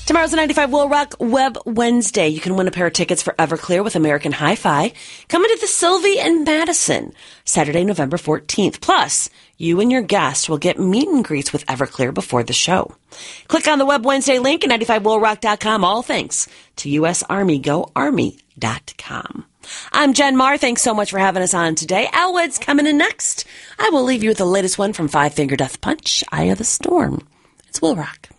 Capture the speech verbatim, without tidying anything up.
Tomorrow's the ninety-five Will Rock Web Wednesday. You can win a pair of tickets for Everclear with American Hi-Fi coming to the Sylvie in Madison Saturday, November fourteenth. Plus, you and your guest will get meet and greets with Everclear before the show. Click on the Web Wednesday link at ninety-five will rock dot com. All thanks to U S Army Go Army dot com. I'm Jen Marr. Thanks so much for having us on today. Al Wedd's coming in next. I will leave you with the latest one from Five Finger Death Punch, Eye of the Storm. It's Will Rock.